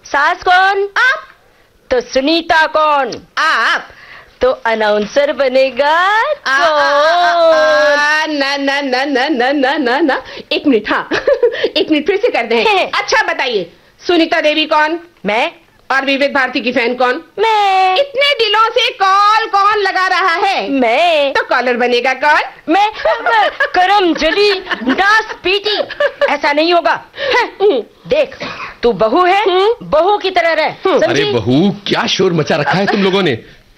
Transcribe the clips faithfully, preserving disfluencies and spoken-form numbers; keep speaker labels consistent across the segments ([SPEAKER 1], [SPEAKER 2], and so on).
[SPEAKER 1] सास कौन?
[SPEAKER 2] आप।
[SPEAKER 1] तो सुनीता कौन?
[SPEAKER 2] आप।
[SPEAKER 1] तो अनाउंसर बनेगा
[SPEAKER 2] आ,
[SPEAKER 1] कौन?
[SPEAKER 2] आ, ना ना ना ना ना ना ना ना एक मिनट, हाँ एक मिनट फिर से कर दें। अच्छा बताइए, सुनीता देवी कौन?
[SPEAKER 1] मैं।
[SPEAKER 2] और विविध भारती की फैन कौन?
[SPEAKER 1] मैं।
[SPEAKER 2] इतने दिनों से कॉल कौन लगा रहा है?
[SPEAKER 1] मैं।
[SPEAKER 2] तो कॉलर बनेगा कौन?
[SPEAKER 1] मैं। करम जली दास पीटी। ऐसा नहीं होगा। देख, तू बहू है, बहू की तरह रह, समझी?
[SPEAKER 3] अरे बहू, क्या शोर मचा रखा है तुम लोगों ने?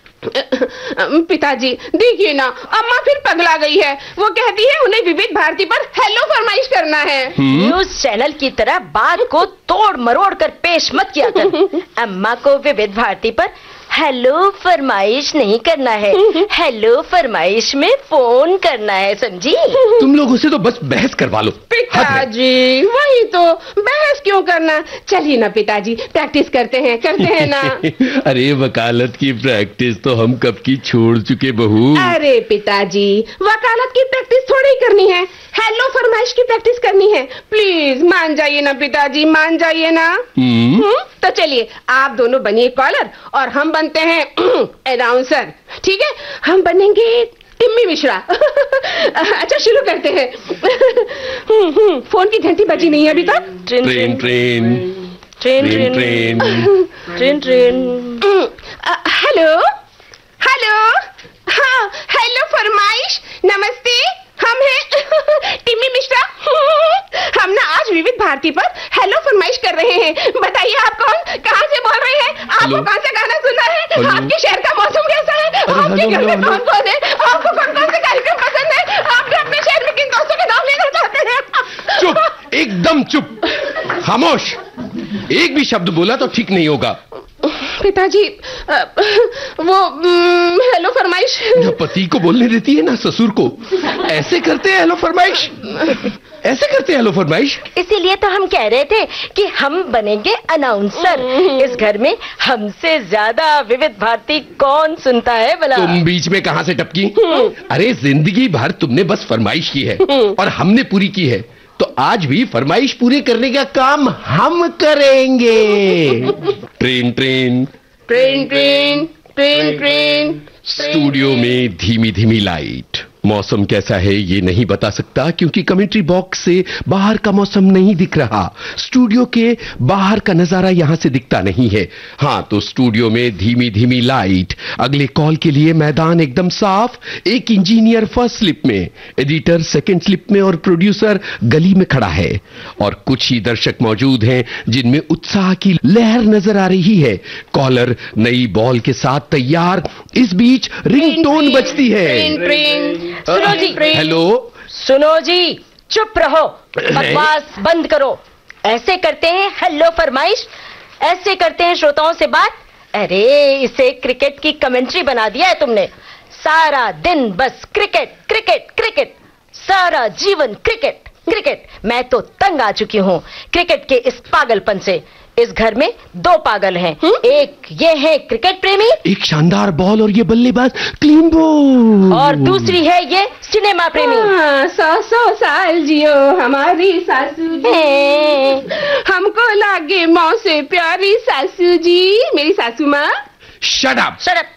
[SPEAKER 2] पिताजी देखिए ना, अम्मा फिर पगला गई है। वो कहती है उन्हें विविध भारती पर हेलो फरमाइश करना है।
[SPEAKER 1] न्यूज चैनल की तरह बात को तोड़ मरोड़ कर पेश मत किया कर। अम्मा को विविध भारती पर हेलो फरमाइश नहीं करना है, हेलो फरमाइश में फोन करना है, समझी?
[SPEAKER 3] तुम लोगों से तो बस बहस करवा लो।
[SPEAKER 2] पिताजी वही तो, बहस क्यों करना? चलिए ना पिताजी, प्रैक्टिस करते हैं, करते हैं ना।
[SPEAKER 3] अरे वकालत की प्रैक्टिस तो हम कब की छोड़ चुके बहू।
[SPEAKER 2] अरे पिताजी, वकालत की प्रैक्टिस थोड़ी ही करनी है, हेलो फरमाइश की प्रैक्टिस करनी है। प्लीज मान जाइए ना पिताजी, मान जाइए ना।
[SPEAKER 3] हम्म?
[SPEAKER 2] तो चलिए आप दोनों बनिए कॉलर और हम बनते हैं अनाउंसर, ठीक है? हम बनेंगे टिम्मी मिश्रा। अच्छा शुरू करते हैं। फोन की घंटी बजी नहीं है अभी तक।
[SPEAKER 1] Train
[SPEAKER 3] train train
[SPEAKER 1] train
[SPEAKER 3] train train
[SPEAKER 1] train train.
[SPEAKER 2] Hello hello, हाँ हेलो फरमाइश, नमस्ते, हम हैं टिम्मी मिश्रा। हम ना आज विविध भारती पर हेलो फरमाइश कर रहे हैं। बताइए आप कौन, कहाँ से बोल रहे हैं? आपको कौन सा गाना सुनना है? आपके शहर का मौसम कैसा है? आपके घर में कौन कौन है? आपको कौन कौन से कार्यक्रम पसंद है? आप अपने शहर में किन दोस्तों के नाम लेना चाहते हैं?
[SPEAKER 3] चुप, एकदम चुप, खामोश। एक भी शब्द बोला तो ठीक नहीं होगा।
[SPEAKER 2] पिताजी वो हेलो फरमाइश
[SPEAKER 3] पति को बोलने देती है ना ससुर को। ऐसे करते हैं हेलो फरमाइश, ऐसे करते हैं हेलो फरमाइश।
[SPEAKER 1] इसीलिए तो हम कह रहे थे कि हम बनेंगे अनाउंसर। इस घर में हमसे ज्यादा विविध भारती कौन सुनता है भला?
[SPEAKER 3] तुम बीच में कहां से टपकी? अरे जिंदगी भर तुमने बस फरमाइश की है और हमने पूरी की है, तो आज भी फरमाइश पूरे करने का काम हम करेंगे। Train train
[SPEAKER 2] train train train train.
[SPEAKER 3] Studio में धीमी धीमी लाइट। मौसम कैसा है ये नहीं बता सकता क्योंकि कमेंट्री बॉक्स से बाहर का मौसम नहीं दिख रहा। स्टूडियो के बाहर का नजारा यहां से दिखता नहीं है। हाँ, तो स्टूडियो में धीमी धीमी लाइट। अगले कॉल के लिए मैदान एकदम साफ। एक इंजीनियर फर्स्ट स्लिप में, एडिटर सेकंड स्लिप में और प्रोड्यूसर गली में खड़ा है। और कुछ ही दर्शक मौजूद हैं जिनमें उत्साह की लहर नजर आ रही है। कॉलर नई बॉल के साथ तैयार। इस बीच रिंगटोन बजती है।
[SPEAKER 2] Train train.
[SPEAKER 1] सुनो जी।
[SPEAKER 3] हेलो।
[SPEAKER 1] सुनो जी, चुप रहो, बकवास बंद करो। ऐसे करते हैं हेलो फरमाइश, ऐसे करते हैं श्रोताओं से बात। अरे इसे क्रिकेट की कमेंट्री बना दिया है तुमने। सारा दिन बस क्रिकेट क्रिकेट क्रिकेट, सारा जीवन क्रिकेट क्रिकेट। मैं तो तंग आ चुकी हूँ क्रिकेट के इस पागलपन से। इस घर में दो पागल हैं। हुँ? एक ये है क्रिकेट प्रेमी,
[SPEAKER 3] एक शानदार बॉल और ये बल्लेबाज क्लीन बॉल,
[SPEAKER 1] और दूसरी है ये सिनेमा प्रेमी।
[SPEAKER 2] हाँ, सौ सौ साल जियो हमारी सासू जी, हमको लागे मौत से प्यारी सासू जी, मेरी सासू माँ।
[SPEAKER 3] Shut up.
[SPEAKER 1] Shut up.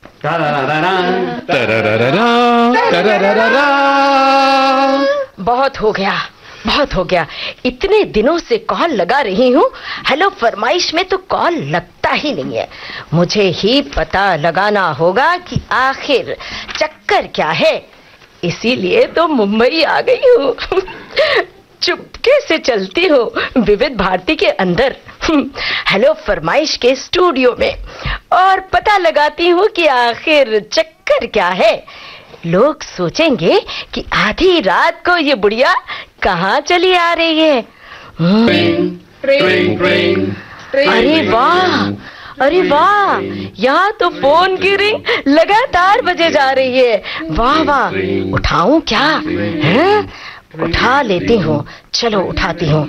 [SPEAKER 1] बहुत हो गया, बहुत हो गया। इतने दिनों से कॉल लगा रही हूँ, हेलो फरमाइश में तो कॉल लगता ही नहीं है। मुझे ही पता लगाना होगा कि आखिर चक्कर क्या है। इसीलिए तो मुंबई आ गई हूँ। चुपके से चलती हूँ विविध भारती के अंदर, हेलो फरमाइश के स्टूडियो में, और पता लगाती हूँ कि आखिर चक्कर क्या है। लोग सोचेंगे कि आधी रात को ये बुढ़िया कहाँ चली आ रही है।
[SPEAKER 3] Train train train.
[SPEAKER 1] अरे वाह, अरे वाह, यहाँ तो फोन की रिंग लगातार बजे जा रही है। वाह वाह, उठाऊं क्या? हैं? उठा लेती हूँ, चलो उठाती हूँ।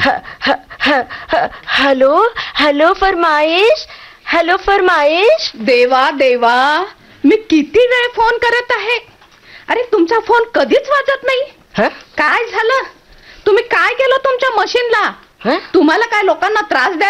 [SPEAKER 1] हेलो हेलो फरमाइश, हेलो फरमाइश।
[SPEAKER 2] देवा देवा, मी किती वेळ फोन करत आहे, अरे तुमचा फोन कधीच वाजत नाही। काय झालं? तुम्ही काय केलं तुमच्या मशीनला? तुम्हाला काय लोकांना त्रास द्यायला